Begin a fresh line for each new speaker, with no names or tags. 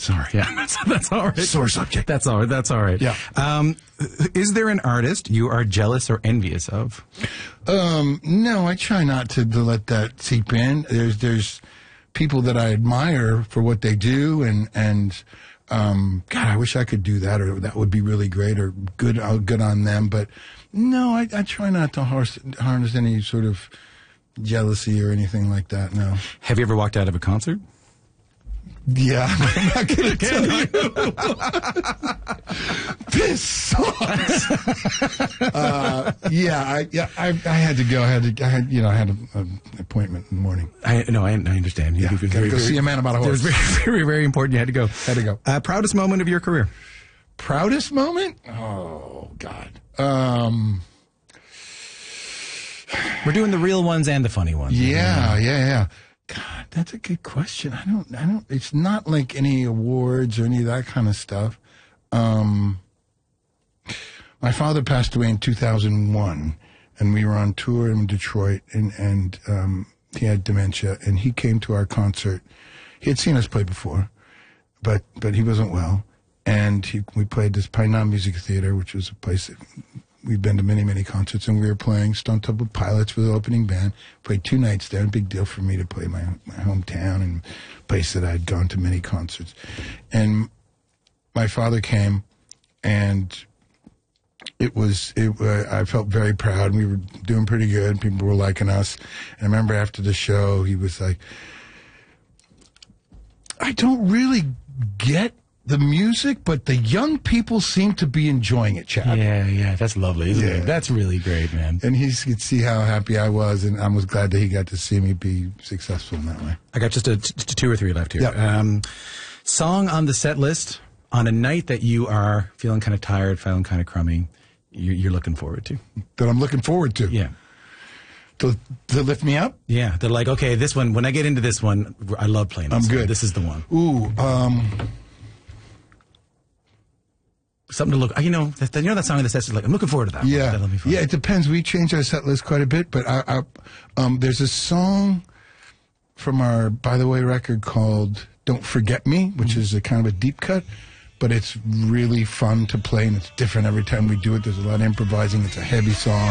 Sorry.
Yeah, that's all right.
Sore subject.
That's all right. That's all right.
Yeah.
Is there an artist you are jealous or envious of?
No, I try not to let that seep in. There's people that I admire for what they do, and God, I wish I could do that, or that would be really great, or good on them. But no, I try not to harness any sort of jealousy or anything like that. No.
Have you ever walked out of a concert?
Yeah, I'm not going to tell you. This sucks. I had to go. I had an appointment in the morning.
I understand.
Yeah, gotta go see a man about a horse.
It was very, very, very important. You had to go.
Had to go.
Proudest moment of your career?
Proudest moment? Oh, God.
We're doing the real ones and the funny ones.
Yeah. God, that's a good question. I don't, it's not like any awards or any of that kind of stuff. My father passed away in 2001, and we were on tour in Detroit, and he had dementia, and he came to our concert. He had seen us play before, but he wasn't well, and we played this Pine Knob Music Theater, which was a place that we've been to many, many concerts, and we were playing Stone Temple Pilots with the opening band. Played 2 nights there. A big deal for me to play my hometown and place that I'd gone to many concerts. And my father came, and I felt very proud. We were doing pretty good. People were liking us. And I remember after the show, he was like, I don't really get the music, but the young people seem to be enjoying it, Chad.
Yeah, that's lovely, isn't it? That's really great, man.
And he could see how happy I was, and I was glad that he got to see me be successful in that way.
I got just 2 or 3 left here.
Yep.
Song on the set list on a night that you are feeling kind of tired, feeling kind of crummy, you're looking forward to.
That I'm looking forward to.
Yeah.
To lift me up?
Yeah. They're like, okay, this one, when I get into this one, I love playing this.
I'm good.
This is the one.
Ooh,
something to look. That song in the set is like, I'm looking forward to that.
Yeah,
That'll be fun.
Yeah. It depends. We change our set list quite a bit, but there's a song from our By the Way record called "Don't Forget Me," which is a kind of a deep cut, but it's really fun to play, and it's different every time we do it. There's a lot of improvising. It's a heavy song.